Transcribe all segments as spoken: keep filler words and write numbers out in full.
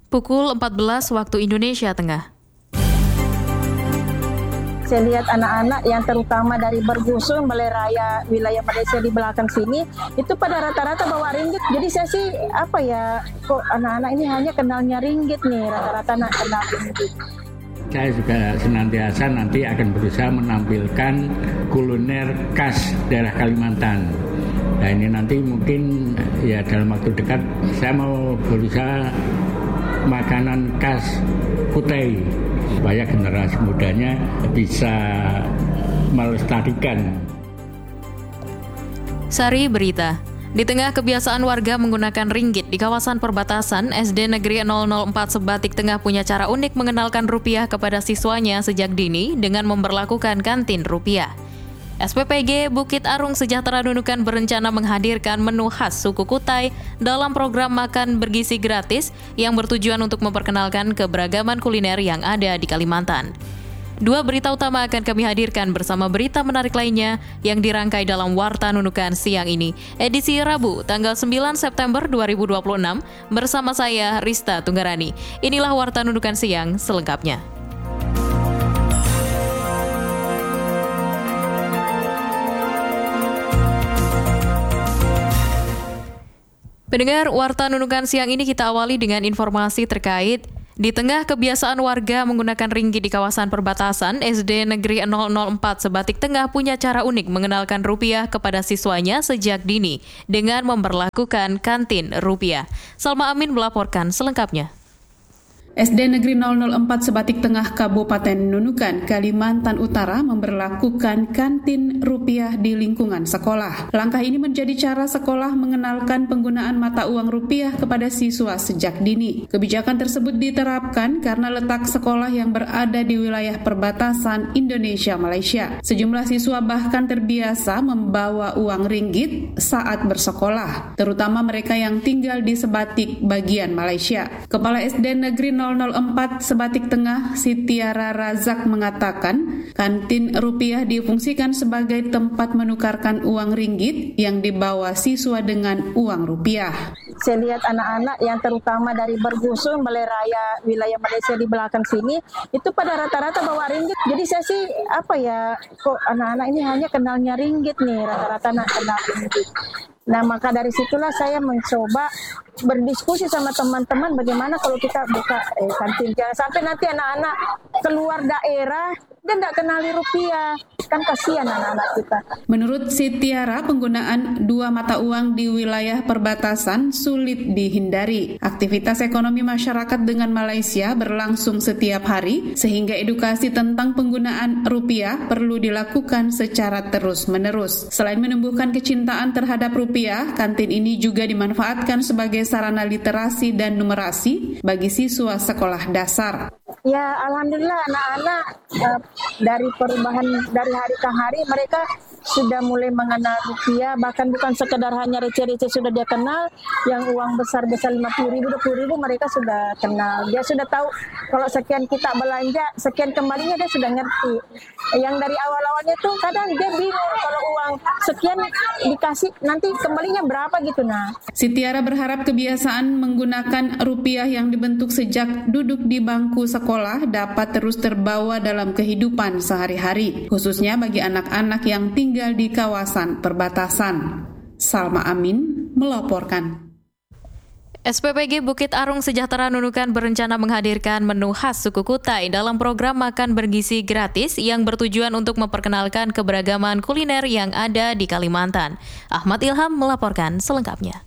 Pukul empat belas waktu Indonesia Tengah. Saya lihat anak-anak yang terutama dari Bergusun, Balai Raya, wilayah Malaysia di belakang sini, itu pada rata-rata bawa ringgit. Jadi saya sih, apa ya, kok anak-anak ini hanya kenalnya ringgit nih, rata-rata anak kenal ringgit. Saya juga senantiasa nanti akan berusaha menampilkan kuliner khas daerah Kalimantan. Nah ini nanti mungkin ya dalam waktu dekat saya mau berusaha makanan khas Kutai supaya generasi mudanya bisa melestarikan. Sari Berita. Di tengah kebiasaan warga menggunakan ringgit di kawasan perbatasan, S D Negeri nol nol empat Sebatik Tengah punya cara unik mengenalkan rupiah kepada siswanya sejak dini dengan memberlakukan kantin rupiah. S P P G Bukit Arung Sejahtera Nunukan berencana menghadirkan menu khas suku Kutai dalam program makan bergizi gratis yang bertujuan untuk memperkenalkan keberagaman kuliner yang ada di Kalimantan. Dua berita utama akan kami hadirkan bersama berita menarik lainnya yang dirangkai dalam Warta Nunukan siang ini, edisi Rabu, tanggal sembilan September dua ribu dua puluh enam, bersama saya, Rista Tunggarani. Inilah Warta Nunukan siang selengkapnya. Pendengar, Warta Nunukan siang ini kita awali dengan informasi terkait di tengah kebiasaan warga menggunakan ringgit di kawasan perbatasan, S D Negeri nol nol empat Sebatik Tengah punya cara unik mengenalkan rupiah kepada siswanya sejak dini dengan memberlakukan kantin rupiah. Salma Amin melaporkan selengkapnya. S D Negeri nol nol empat Sebatik Tengah Kabupaten Nunukan, Kalimantan Utara memberlakukan kantin rupiah di lingkungan sekolah. Langkah ini menjadi cara sekolah mengenalkan penggunaan mata uang rupiah kepada siswa sejak dini. Kebijakan tersebut diterapkan karena letak sekolah yang berada di wilayah perbatasan Indonesia-Malaysia. Sejumlah siswa bahkan terbiasa membawa uang ringgit saat bersekolah, terutama mereka yang tinggal di Sebatik bagian Malaysia. Kepala S D Negeri nol nol empat Sebatik Tengah, Sitiara Razak mengatakan, kantin rupiah difungsikan sebagai tempat menukarkan uang ringgit yang dibawa siswa dengan uang rupiah. Saya lihat anak-anak yang terutama dari Bergusun, Balai Raya, wilayah Malaysia di belakang sini, itu pada rata-rata bawa ringgit. Jadi saya sih, apa ya, kok anak-anak ini hanya kenalnya ringgit nih, rata-rata anak kenal ringgit. Nah, maka dari situlah saya mencoba berdiskusi sama teman-teman bagaimana kalau kita buka eh, kantin. Jangan sampai nanti anak-anak keluar daerah dan tidak kenali rupiah. Kan kasihan anak-anak kita. Menurut Sitiara, penggunaan dua mata uang di wilayah perbatasan sulit dihindari. Aktivitas ekonomi masyarakat dengan Malaysia berlangsung setiap hari, sehingga edukasi tentang penggunaan rupiah perlu dilakukan secara terus-menerus. Selain menumbuhkan kecintaan terhadap rupiah, kantin ini juga dimanfaatkan sebagai sarana literasi dan numerasi bagi siswa sekolah dasar. Ya, alhamdulillah anak-anak uh, dari perubahan dari hari ke hari mereka sudah mulai mengenal rupiah, bahkan bukan sekedar hanya receh-receh sudah dia kenal, yang uang besar-besar lima puluh ribu, dua puluh ribu mereka sudah kenal. Dia sudah tahu kalau sekian kita belanja, sekian kembalinya dia sudah ngerti. Yang dari awal-awalnya tuh kadang dia bingung kalau uang sekian dikasih nanti kembalinya berapa gitu. Nah, Sitiara berharap kebiasaan menggunakan rupiah yang dibentuk sejak duduk di bangku sekolah dapat terus terbawa dalam kehidupan sehari-hari, khususnya bagi anak-anak yang tinggal tinggal di kawasan perbatasan. Salma Amin melaporkan. S P P G Bukit Arung Sejahtera Nunukan berencana menghadirkan menu khas suku Kutai dalam program makan bergizi gratis yang bertujuan untuk memperkenalkan keberagaman kuliner yang ada di Kalimantan. Ahmad Ilham melaporkan selengkapnya.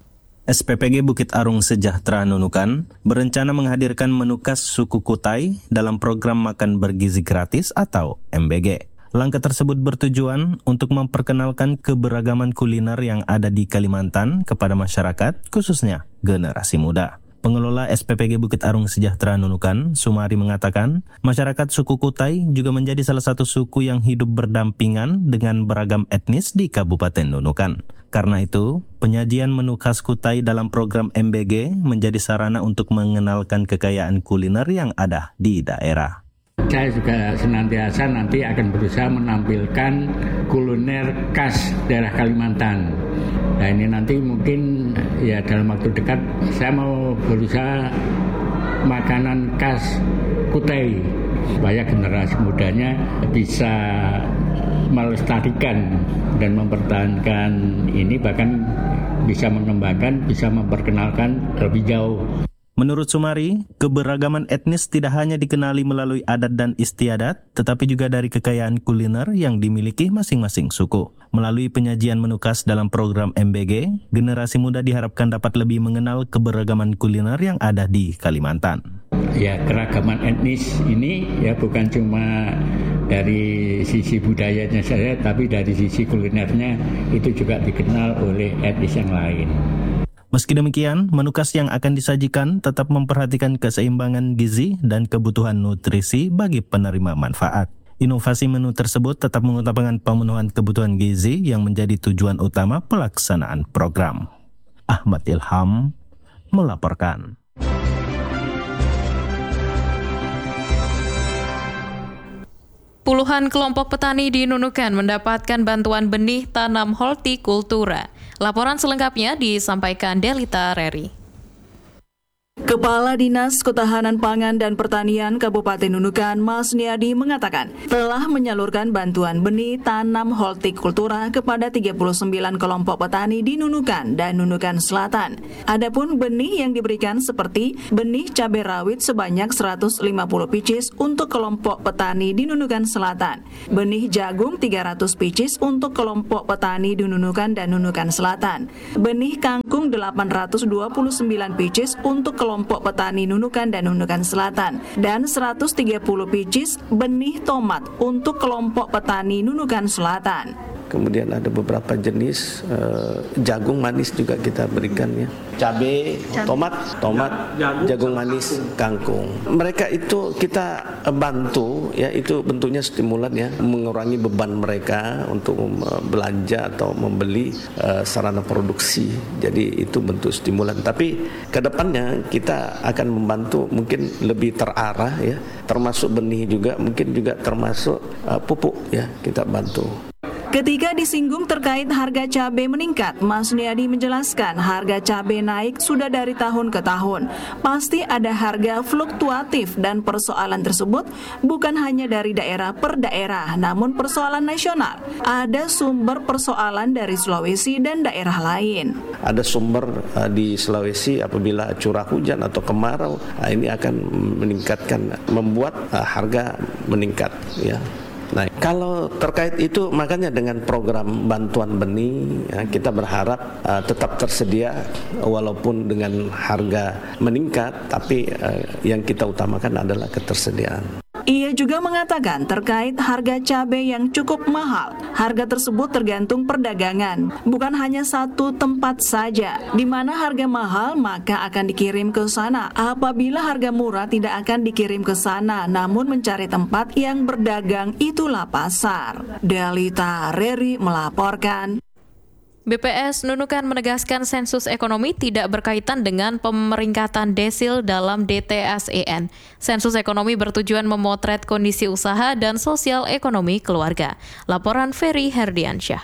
S P P G Bukit Arung Sejahtera Nunukan berencana menghadirkan menu khas suku Kutai dalam program makan bergizi gratis atau M B G. Langkah tersebut bertujuan untuk memperkenalkan keberagaman kuliner yang ada di Kalimantan kepada masyarakat, khususnya generasi muda. Pengelola S P P G Bukit Arung Sejahtera Nunukan, Sumari, mengatakan masyarakat suku Kutai juga menjadi salah satu suku yang hidup berdampingan dengan beragam etnis di Kabupaten Nunukan. Karena itu, penyajian menu khas Kutai dalam program M B G menjadi sarana untuk mengenalkan kekayaan kuliner yang ada di daerah. Saya juga senantiasa nanti akan berusaha menampilkan kuliner khas daerah Kalimantan. Nah ini nanti mungkin ya dalam waktu dekat saya mau berusaha makanan khas Kutai supaya generasi mudanya bisa melestarikan dan mempertahankan ini, bahkan bisa mengembangkan, bisa memperkenalkan lebih jauh. Menurut Sumari, keberagaman etnis tidak hanya dikenali melalui adat dan istiadat, tetapi juga dari kekayaan kuliner yang dimiliki masing-masing suku. Melalui penyajian menu khas dalam program M B G, generasi muda diharapkan dapat lebih mengenal keberagaman kuliner yang ada di Kalimantan. Ya, keragaman etnis ini ya bukan cuma dari sisi budayanya saja, tapi dari sisi kulinernya itu juga dikenal oleh etnis yang lain. Meski demikian, menu khas yang akan disajikan tetap memperhatikan keseimbangan gizi dan kebutuhan nutrisi bagi penerima manfaat. Inovasi menu tersebut tetap mengutamakan pemenuhan kebutuhan gizi yang menjadi tujuan utama pelaksanaan program. Ahmad Ilham melaporkan. Puluhan kelompok petani di Nunukan mendapatkan bantuan benih tanam hortikultura. Laporan selengkapnya disampaikan Delita Reri. Kepala Dinas Ketahanan Pangan dan Pertanian Kabupaten Nunukan, Mas Niadi, mengatakan telah menyalurkan bantuan benih tanam hortikultura kepada tiga puluh sembilan kelompok petani di Nunukan dan Nunukan Selatan. Adapun benih yang diberikan seperti benih cabai rawit sebanyak seratus lima puluh picis untuk kelompok petani di Nunukan Selatan, benih jagung tiga ratus picis untuk kelompok petani di Nunukan dan Nunukan Selatan, benih kangkung delapan ratus dua puluh sembilan picis untuk kelompok petani Nunukan dan Nunukan Selatan, dan seratus tiga puluh picis benih tomat untuk kelompok petani Nunukan Selatan. Kemudian ada beberapa jenis uh, jagung manis juga kita berikan ya. Cabai, tomat, tomat, jagung manis, kangkung. Mereka itu kita bantu ya, itu bentuknya stimulan ya, mengurangi beban mereka untuk belanja atau membeli uh, sarana produksi. Jadi itu bentuk stimulan. Tapi kedepannya kita akan membantu mungkin lebih terarah ya, termasuk benih juga, mungkin juga termasuk uh, pupuk ya, kita bantu. Ketika disinggung terkait harga cabai meningkat, Mas Niadi menjelaskan harga cabai naik sudah dari tahun ke tahun. Pasti ada harga fluktuatif dan persoalan tersebut bukan hanya dari daerah per daerah, namun persoalan nasional. Ada sumber persoalan dari Sulawesi dan daerah lain. Ada sumber uh, di Sulawesi apabila curah hujan atau kemarau, uh, ini akan meningkatkan, membuat uh, harga meningkat ya. Nah, kalau terkait itu makanya dengan program bantuan benih ya, kita berharap uh, tetap tersedia walaupun dengan harga meningkat, tapi uh, yang kita utamakan adalah ketersediaan. Ia juga mengatakan terkait harga cabai yang cukup mahal. Harga tersebut tergantung perdagangan, bukan hanya satu tempat saja. Di mana harga mahal maka akan dikirim ke sana. Apabila harga murah tidak akan dikirim ke sana, namun mencari tempat yang berdagang itulah pasar. Delita Reri melaporkan. B P S Nunukan menegaskan sensus ekonomi tidak berkaitan dengan pemeringkatan desil dalam D T S E N. Sensus ekonomi bertujuan memotret kondisi usaha dan sosial ekonomi keluarga. Laporan Ferry Herdiansyah.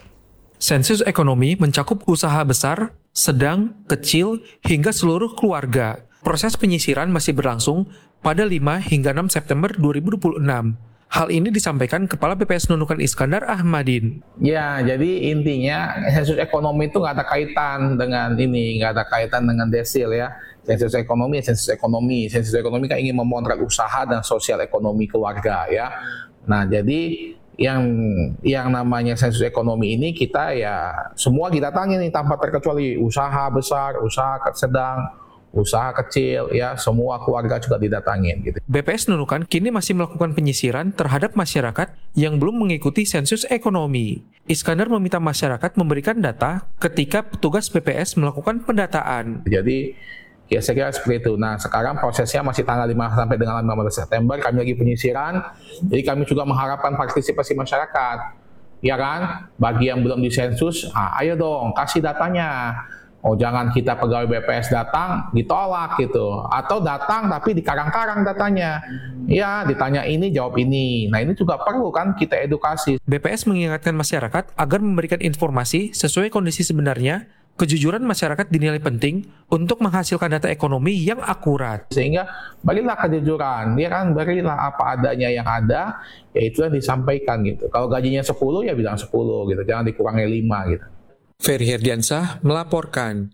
Sensus ekonomi mencakup usaha besar, sedang, kecil, hingga seluruh keluarga. Proses penyisiran masih berlangsung pada lima hingga enam September dua ribu dua puluh enam. Hal ini disampaikan Kepala B P S Nunukan Iskandar Ahmadin. Ya, jadi intinya sensus ekonomi itu nggak ada kaitan dengan ini, nggak ada kaitan dengan desil ya. Sensus ekonomi, sensus ekonomi, sensus ekonomi kan ingin memotret usaha dan sosial ekonomi keluarga ya. Nah, jadi yang yang namanya sensus ekonomi ini kita ya semua didatangi nih tanpa terkecuali, usaha besar, usaha sedang, usaha kecil, ya semua keluarga juga didatangin gitu. B P S Nunukan kini masih melakukan penyisiran terhadap masyarakat yang belum mengikuti sensus ekonomi. Iskandar meminta masyarakat memberikan data ketika petugas B P S melakukan pendataan. Jadi ya saya kira seperti itu. Nah sekarang prosesnya masih tanggal lima sampai dengan lima belas September, kami lagi penyisiran. Jadi kami juga mengharapkan partisipasi masyarakat. Ya kan, bagi yang belum disensus, ah, ayo dong kasih datanya. Oh jangan kita pegawai B P S datang ditolak gitu, atau datang tapi dikarang-karang datanya. Ya ditanya ini jawab ini. Nah ini juga perlu kan kita edukasi. B P S mengingatkan masyarakat agar memberikan informasi sesuai kondisi sebenarnya kejujuran masyarakat dinilai penting untuk menghasilkan data ekonomi yang akurat. Sehingga berilah kejujuran, ya kan, berilah apa adanya yang ada, yaitu yang disampaikan gitu. Kalau gajinya sepuluh ya bilang sepuluh gitu, jangan dikurangi lima gitu. Ferry Herdiansah melaporkan.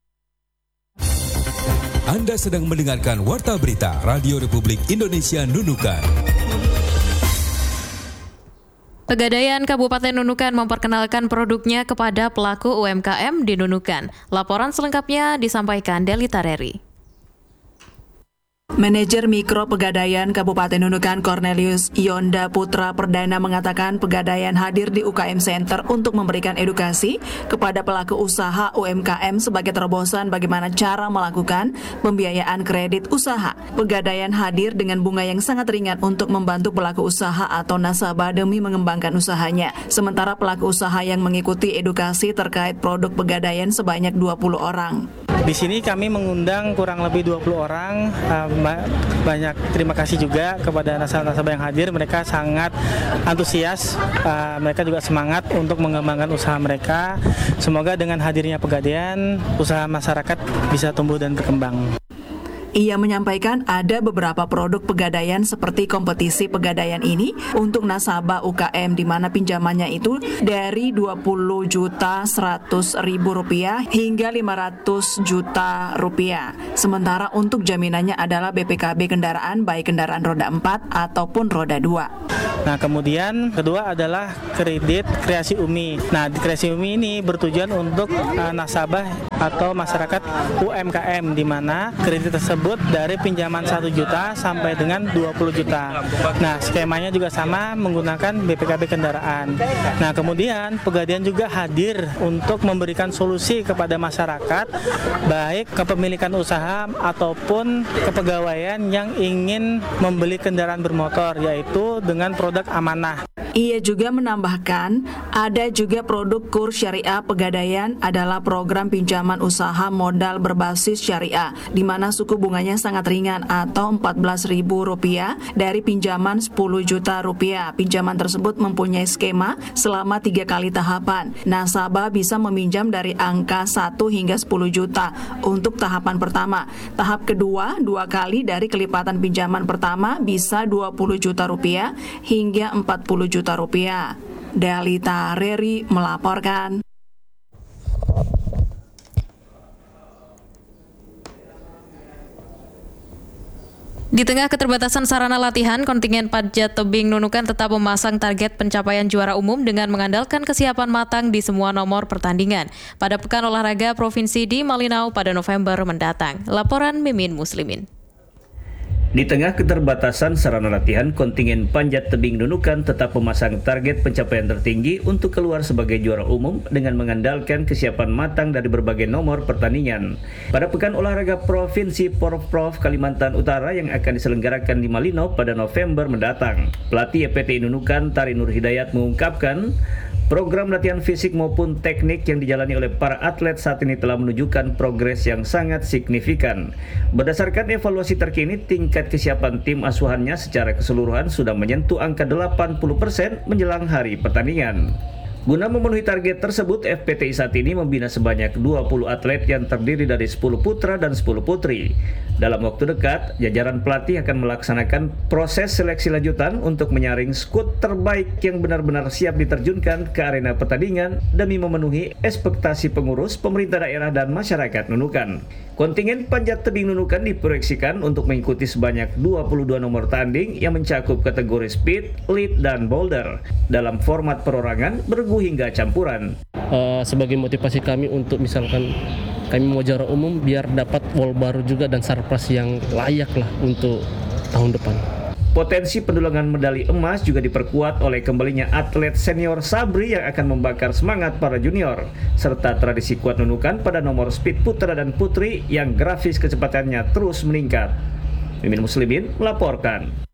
Anda sedang mendengarkan Warta Berita Radio Republik Indonesia Nunukan. Pegadaian Kabupaten Nunukan memperkenalkan produknya kepada pelaku U M K M di Nunukan. Laporan selengkapnya disampaikan Delita Reri. Manajer Mikro Pegadaian Kabupaten Nunukan Cornelius Yonda Putra Perdana mengatakan Pegadaian hadir di U K M Center untuk memberikan edukasi kepada pelaku usaha U M K M sebagai terobosan bagaimana cara melakukan pembiayaan kredit usaha. Pegadaian hadir dengan bunga yang sangat ringan untuk membantu pelaku usaha atau nasabah demi mengembangkan usahanya. Sementara pelaku usaha yang mengikuti edukasi terkait produk Pegadaian sebanyak dua puluh orang. Di sini kami mengundang kurang lebih dua puluh orang. Banyak terima kasih juga kepada nasabah-nasabah yang hadir. Mereka sangat antusias. Mereka juga semangat untuk mengembangkan usaha mereka. Semoga dengan hadirnya Pegadaian, usaha masyarakat bisa tumbuh dan berkembang. Ia menyampaikan ada beberapa produk Pegadaian seperti kompetisi Pegadaian ini untuk nasabah U K M di mana pinjamannya itu dari dua puluh juta seratus ribu rupiah hingga lima ratus juta rupiah. Sementara untuk jaminannya adalah B P K B kendaraan baik kendaraan roda empat ataupun roda dua. Nah, kemudian kedua adalah kredit Kreasi Umi. Nah, Kreasi Umi ini bertujuan untuk uh, nasabah atau masyarakat U M K M di mana kredit tersebut dari pinjaman satu juta sampai dengan dua puluh juta. Nah, skemanya juga sama menggunakan B P K B kendaraan. Nah, kemudian Pegadaian juga hadir untuk memberikan solusi kepada masyarakat baik kepemilikan usaha ataupun kepegawaian yang ingin membeli kendaraan bermotor, yaitu dengan produk amanah. Ia juga menambahkan, ada juga produk kurs syariah Pegadaian adalah program pinjaman usaha modal berbasis syariah, di mana suku bunganya sangat ringan atau empat belas ribu rupiah dari pinjaman sepuluh juta rupiah. Pinjaman tersebut mempunyai skema selama tiga kali tahapan. Nasabah bisa meminjam dari angka satu hingga sepuluh juta untuk tahapan pertama. Tahap kedua, dua kali dari kelipatan pinjaman pertama bisa dua puluh juta rupiah hingga empat puluh juta rupiah. Delita Reri melaporkan. Di tengah keterbatasan sarana latihan, kontingen Panjat Tebing Nunukan tetap memasang target pencapaian juara umum dengan mengandalkan kesiapan matang di semua nomor pertandingan pada Pekan Olahraga Provinsi di Malinau pada November mendatang. Laporan Mimin Muslimin. Di tengah keterbatasan sarana latihan, kontingen Panjat Tebing Nunukan tetap memasang target pencapaian tertinggi untuk keluar sebagai juara umum dengan mengandalkan kesiapan matang dari berbagai nomor pertandingan. Pada Pekan Olahraga Provinsi Porprov Kalimantan Utara yang akan diselenggarakan di Malinau pada November mendatang, pelatih E P T I Nunukan Tari Nur Hidayat mengungkapkan program latihan fisik maupun teknik yang dijalani oleh para atlet saat ini telah menunjukkan progres yang sangat signifikan. Berdasarkan evaluasi terkini, tingkat kesiapan tim asuhannya secara keseluruhan sudah menyentuh angka delapan puluh persen menjelang hari pertandingan. Guna memenuhi target tersebut, F P T I saat ini membina sebanyak dua puluh atlet yang terdiri dari sepuluh putra dan sepuluh putri. Dalam waktu dekat, jajaran pelatih akan melaksanakan proses seleksi lanjutan untuk menyaring skuad terbaik yang benar-benar siap diterjunkan ke arena pertandingan demi memenuhi ekspektasi pengurus, pemerintah daerah, dan masyarakat Nunukan. Kontingen Panjat Tebing Nunukan diproyeksikan untuk mengikuti sebanyak dua puluh dua nomor tanding yang mencakup kategori speed, lead, dan boulder dalam format perorangan, bergu hingga campuran. Uh, sebagai motivasi kami untuk misalkan kami mau juara umum biar dapat wall baru juga dan surprise yang layak lah untuk tahun depan. Potensi pendulangan medali emas juga diperkuat oleh kembalinya atlet senior Sabri yang akan membakar semangat para junior, serta tradisi kuat Nunukan pada nomor speed putra dan putri yang grafis kecepatannya terus meningkat. Mimin Muslimin melaporkan.